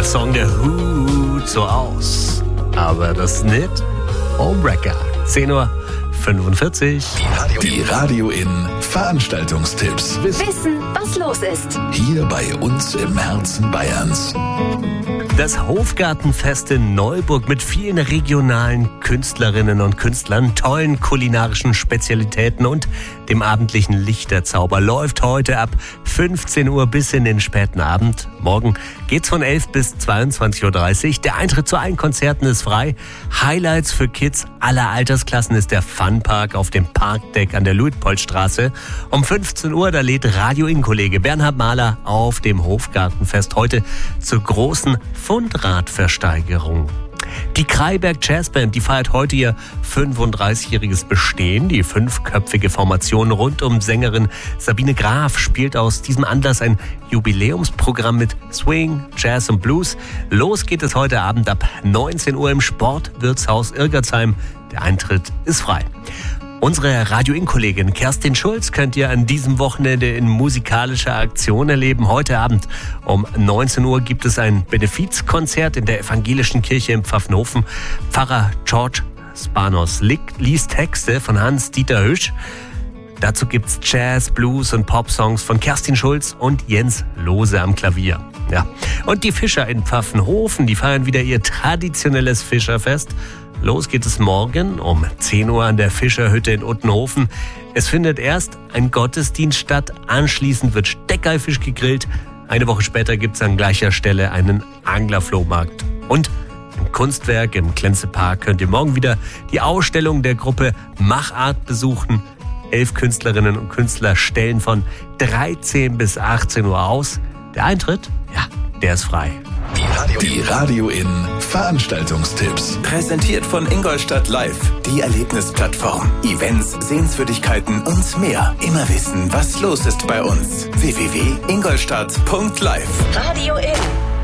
Song der Who so aus. Aber das ist nicht Homewrecker. 10:45 Uhr. Die Radio in Veranstaltungstipps. Wissen, was los ist. Hier bei uns im Herzen Bayerns. Das Hofgartenfest in Neuburg mit vielen regionalen Künstlerinnen und Künstlern, tollen kulinarischen Spezialitäten und dem abendlichen Lichterzauber läuft heute ab 15 Uhr bis in den späten Abend. Morgen geht's von 11 bis 22:30 Uhr. Der Eintritt zu allen Konzerten ist frei. Highlights für Kids aller Altersklassen ist der Funpark auf dem Parkdeck an der Luitpoldstraße. Um 15 Uhr, da lädt Radio In-Kollege Bernhard Mahler auf dem Hofgartenfest heute zur großen Fundradversteigerung. Die Kreiberg Jazzband, die feiert heute ihr 35-jähriges Bestehen. Die 5-köpfige Formation rund um Sängerin Sabine Graf spielt aus diesem Anlass ein Jubiläumsprogramm mit Swing, Jazz und Blues. Los geht es heute Abend ab 19 Uhr im Sportwirtshaus Irgertsheim. Der Eintritt ist frei. Unsere Radio-In-Kollegin Kerstin Schulz könnt ihr an diesem Wochenende in musikalischer Aktion erleben. Heute Abend um 19 Uhr gibt es ein Benefizkonzert in der Evangelischen Kirche in Pfaffenhofen. Pfarrer George Spanos liest Texte von Hans-Dieter Hüsch. Dazu gibt's Jazz, Blues und Popsongs von Kerstin Schulz und Jens Lose am Klavier. Ja. Und die Fischer in Pfaffenhofen, die feiern wieder ihr traditionelles Fischerfest. Los geht es morgen um 10 Uhr an der Fischerhütte in Uttenhofen. Es findet erst ein Gottesdienst statt, anschließend wird Steckerfisch gegrillt. Eine Woche später gibt es an gleicher Stelle einen Anglerflohmarkt. Und im Kunstwerk im Klenze-Park könnt ihr morgen wieder die Ausstellung der Gruppe Machart besuchen. 11 Künstlerinnen und Künstler stellen von 13 bis 18 Uhr aus. Der Eintritt, ja, der ist frei. Die Radio in Veranstaltungstipps. Präsentiert von Ingolstadt Live, die Erlebnisplattform. Events, Sehenswürdigkeiten und mehr. Immer wissen, was los ist bei uns. www.ingolstadt.live. Radio in